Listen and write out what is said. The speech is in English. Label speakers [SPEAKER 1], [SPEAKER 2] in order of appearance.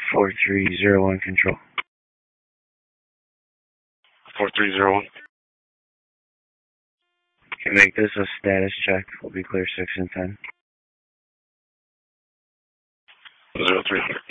[SPEAKER 1] 4301 control.
[SPEAKER 2] 4301.
[SPEAKER 1] Can make this a status check. We'll be clear 6 and 10.
[SPEAKER 2] 0300.